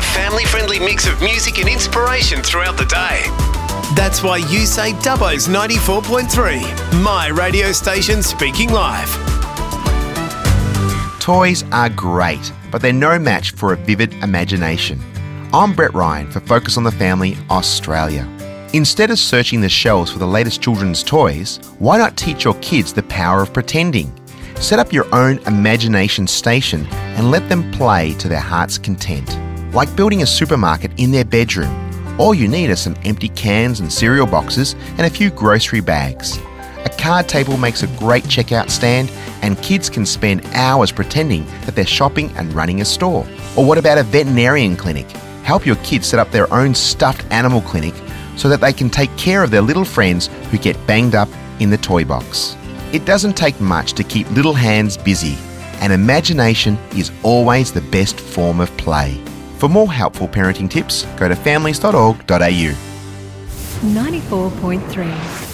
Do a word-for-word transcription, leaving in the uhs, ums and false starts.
family-friendly mix of music and inspiration throughout the day. That's why you say Dubbo's ninety-four point three, my radio station speaking live. Toys are great, but they're no match for a vivid imagination. I'm Brett Ryan for Focus on the Family Australia. Instead of searching the shelves for the latest children's toys, why not teach your kids the power of pretending? Set up your own imagination station and let them play to their heart's content. Like building a supermarket in their bedroom. All you need are some empty cans and cereal boxes and a few grocery bags. A card table makes a great checkout stand, and kids can spend hours pretending that they're shopping and running a store. Or what about a veterinarian clinic? Help your kids set up their own stuffed animal clinic so that they can take care of their little friends who get banged up in the toy box. It doesn't take much to keep little hands busy, and imagination is always the best form of play. For more helpful parenting tips, go to families dot org dot a u. ninety-four point three